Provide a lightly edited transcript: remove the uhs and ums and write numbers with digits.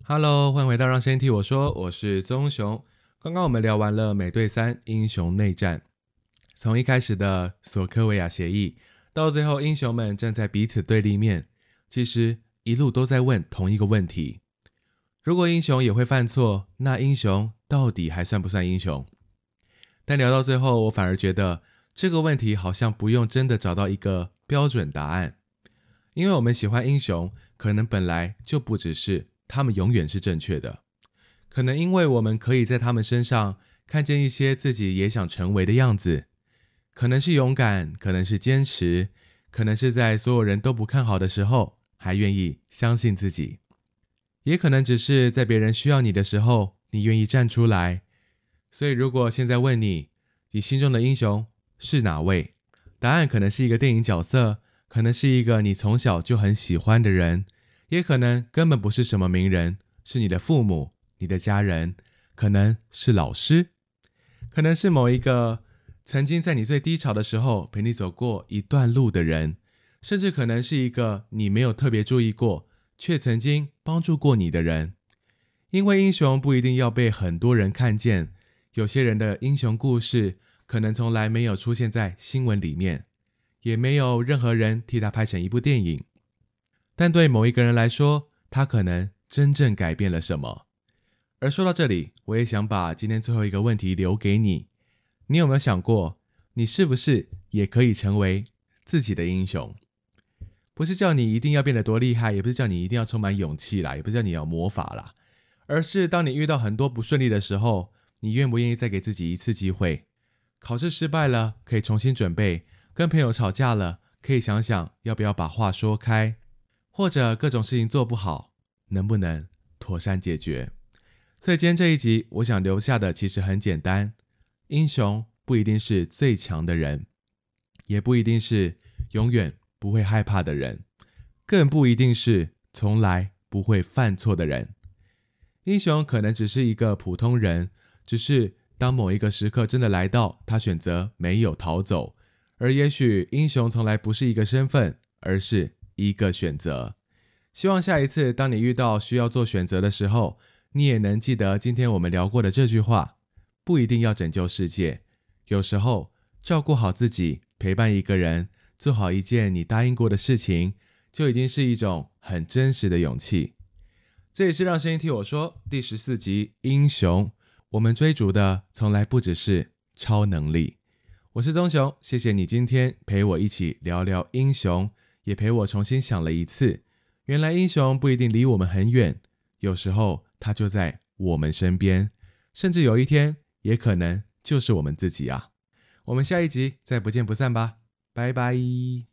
Hello，欢迎回到让声音替我说，我是棕熊。刚刚我们聊完了美队3英雄内战，从一开始的索科维亚协议，到最后英雄们站在彼此对立面，其实一路都在问同一个问题：如果英雄也会犯错，那英雄到底还算不算英雄？但聊到最后，我反而觉得这个问题好像不用真的找到一个标准答案，因为我们喜欢英雄，可能本来就不只是他们永远是正确的，可能因为我们可以在他们身上看见一些自己也想成为的样子，可能是勇敢，可能是坚持，可能是在所有人都不看好的时候还愿意相信自己，也可能只是在别人需要你的时候你愿意站出来。所以如果现在问你心中的英雄是哪位，答案可能是一个电影角色，可能是一个你从小就很喜欢的人，也可能根本不是什么名人，是你的父母，你的家人，可能是老师，可能是某一个曾经在你最低潮的时候陪你走过一段路的人，甚至可能是一个你没有特别注意过却曾经帮助过你的人。因为英雄不一定要被很多人看见，有些人的英雄故事可能从来没有出现在新闻里面，也没有任何人替他拍成一部电影，但对某一个人来说，他可能真正改变了什么。而说到这里，我也想把今天最后一个问题留给你，你有没有想过，你是不是也可以成为自己的英雄？不是叫你一定要变得多厉害，也不是叫你一定要充满勇气啦，也不是叫你要魔法啦，而是当你遇到很多不顺利的时候，你愿不愿意再给自己一次机会？考试失败了，可以重新准备；跟朋友吵架了，可以想想要不要把话说开；或者各种事情做不好，能不能妥善解决？所以今天这一集，我想留下的其实很简单：英雄不一定是最强的人，也不一定是永远不会害怕的人，更不一定是从来不会犯错的人。英雄可能只是一个普通人，只是当某一个时刻真的来到，他选择没有逃走。而也许英雄从来不是一个身份，而是一个选择。希望下一次当你遇到需要做选择的时候，你也能记得今天我们聊过的这句话：不一定要拯救世界，有时候照顾好自己，陪伴一个人，做好一件你答应过的事情，就已经是一种很真实的勇气。这里是让声音替我说第14集英雄，我们追逐的从来不只是超能力。我是棕熊，谢谢你今天陪我一起聊聊英雄，也陪我重新想了一次，原来英雄不一定离我们很远，有时候他就在我们身边，甚至有一天也可能就是我们自己啊。我们下一集再不见不散吧，拜拜。